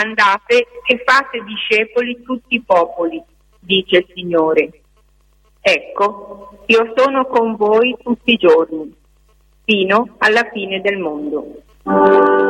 andate e fate discepoli tutti i popoli, dice il Signore. Ecco, io sono con voi tutti i giorni, fino alla fine del mondo.